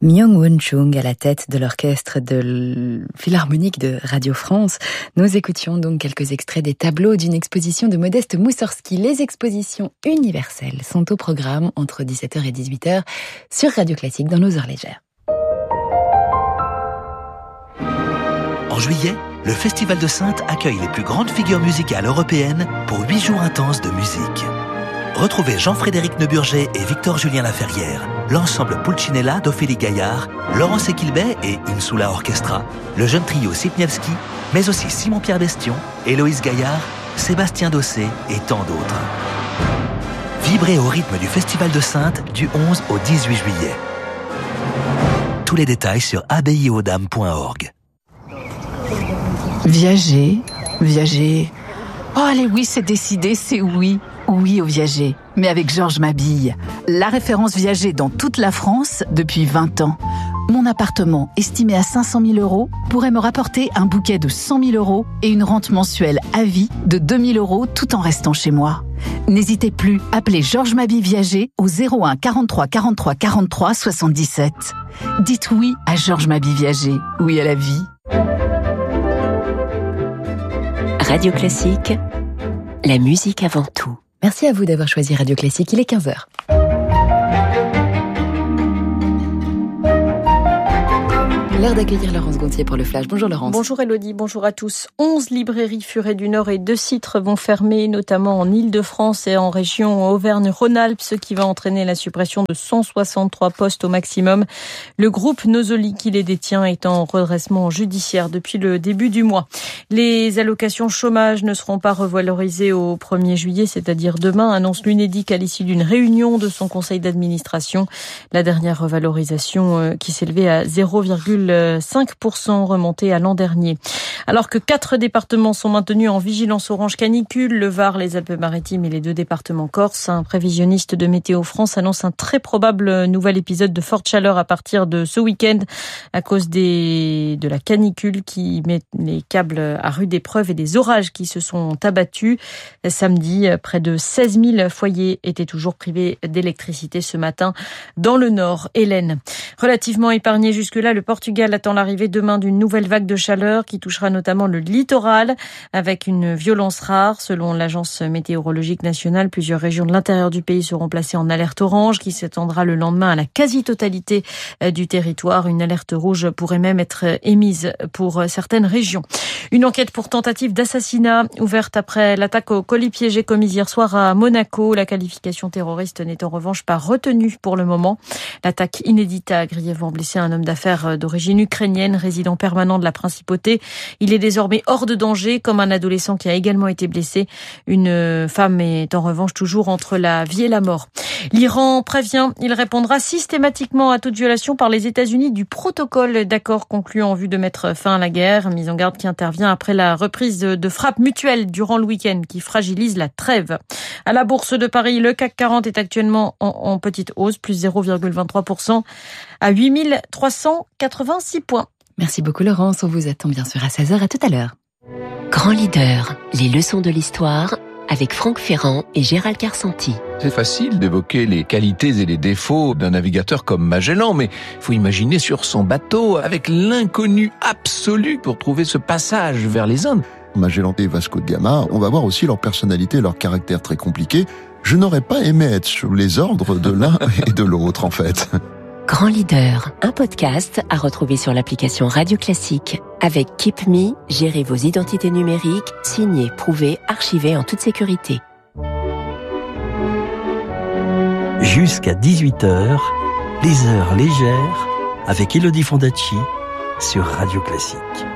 Myung-Whun Chung à la tête de l'orchestre de Philharmonique de Radio France. Nous écoutions donc quelques extraits des tableaux d'une exposition de Modeste Moussorgsky. Les expositions universelles sont au programme entre 17h et 18h sur Radio Classique dans nos heures légères. En juillet, le Festival de Saintes accueille les plus grandes figures musicales européennes pour 8 jours intenses de musique. Retrouvez Jean-Frédéric Neuburger et Victor-Julien Laferrière, l'ensemble Pulcinella d'Ophélie Gaillard, Laurence Equilbet et Insula Orchestra, le jeune trio Sipniewski, mais aussi Simon-Pierre Bestion, Héloïse Gaillard, Sébastien Dossé et tant d'autres. Vibrez au rythme du Festival de Saintes du 11 au 18 juillet. Tous les détails sur abbayeauxdames.org. Viager. Oh allez, oui, c'est décidé, c'est oui. Oui au Viager, mais avec Georges Mabille. La référence Viager dans toute la France depuis 20 ans. Mon appartement, estimé à 500 000 € pourrait me rapporter un bouquet de 100 000 € et une rente mensuelle à vie de 2 000 € tout en restant chez moi. N'hésitez plus, appelez Georges Mabille Viager au 01 43 43 43 77. Dites oui à Georges Mabille Viager, oui à la vie. Radio Classique, la musique avant tout. Merci à vous d'avoir choisi Radio Classique, il est 15h. L'heure d'accueillir Laurence Gontier pour le Flash. Bonjour Laurence. Bonjour Elodie, bonjour à tous. 11 librairies Furet du Nord et 2 Citres vont fermer, notamment en Île-de-France et en région Auvergne-Rhône-Alpes, ce qui va entraîner la suppression de 163 postes au maximum. Le groupe Nosoli qui les détient est en redressement judiciaire depuis le début du mois. Les allocations chômage ne seront pas revalorisées au 1er juillet, c'est-à-dire demain, annonce l'Unédic à l'issue d'une réunion de son conseil d'administration. La dernière revalorisation qui s'élevait à 0,5% remonté à l'an dernier. Alors que 4 départements sont maintenus en vigilance orange canicule, le Var, les Alpes-Maritimes et les 2 départements corses, un prévisionniste de Météo France annonce un très probable nouvel épisode de forte chaleur à partir de ce week-end à cause de la canicule qui met les câbles à rude épreuve et des orages qui se sont abattus. Samedi, près de 16 000 foyers étaient toujours privés d'électricité ce matin dans le Nord. Hélène. Relativement épargné jusque-là, le Portugal attend l'arrivée demain d'une nouvelle vague de chaleur qui touchera notamment le littoral avec une violence rare. Selon l'Agence météorologique nationale, plusieurs régions de l'intérieur du pays seront placées en alerte orange qui s'étendra le lendemain à la quasi-totalité du territoire. Une alerte rouge pourrait même être émise pour certaines régions. Une enquête pour tentative d'assassinat ouverte après l'attaque au colis piégé commise hier soir à Monaco. La qualification terroriste n'est en revanche pas retenue pour le moment. L'attaque inédite a grièvement blessé un homme d'affaires d'origine ukrainienne, résident permanent de la principauté. Il est désormais hors de danger, comme un adolescent qui a également été blessé. Une femme est en revanche toujours entre la vie et la mort. L'Iran prévient, il répondra systématiquement à toute violation par les États-Unis du protocole d'accord conclu en vue de mettre fin à la guerre. Mise en garde qui intervient après la reprise de frappes mutuelles durant le week-end qui fragilise la trêve. À la Bourse de Paris, le CAC 40 est actuellement en petite hausse, plus 0,23% à 8 386 points. Merci beaucoup Laurence, on vous attend bien sûr à 16h, à tout à l'heure. Grand Leader, les leçons de l'histoire avec Franck Ferrand et Gérald Carsanti. C'est facile d'évoquer les qualités et les défauts d'un navigateur comme Magellan, mais il faut imaginer sur son bateau avec l'inconnu absolu pour trouver ce passage vers les Indes. Magellan et Vasco de Gama, on va voir aussi leur personnalité, leur caractère très compliqué. Je n'aurais pas aimé être sous les ordres de l'un et de l'autre en fait. Grand Leader, un podcast à retrouver sur l'application Radio Classique avec Keep Me, gérez vos identités numériques, signez, prouvez, archivez en toute sécurité. Jusqu'à 18h, les heures légères avec Elodie Fondacci sur Radio Classique.